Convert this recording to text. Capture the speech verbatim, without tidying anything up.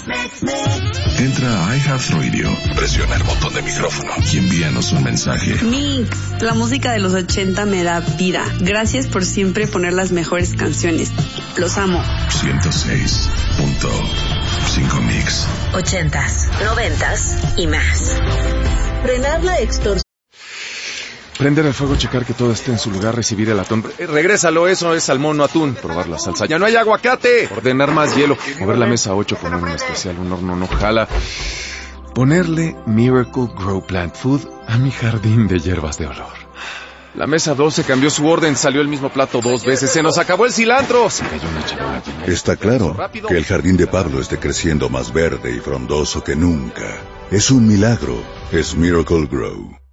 Entra a iHeartRadio, presiona el botón de micrófono y envíanos un mensaje. Mix, la música de los ochenta me da vida. Gracias por siempre poner las mejores canciones. Los amo. ciento seis punto cinco Mix. Ochentas, noventas y más. Frenar la extorsión. Prender el fuego, checar que todo esté en su lugar, recibir el atún. Eh, regrésalo, eso es salmón, no atún. Probar la salsa. ¡Ya no hay aguacate! Ordenar más hielo. Mover la mesa ocho, poner un especial, un horno no jala. Ponerle Miracle Grow Plant Food a mi jardín de hierbas de olor. La mesa doce cambió su orden, salió el mismo plato dos veces. ¡Se nos acabó el cilantro! Se cayó una charola llena de... Está claro que el jardín de Pablo esté creciendo más verde y frondoso que nunca. Es un milagro. Es Miracle Grow.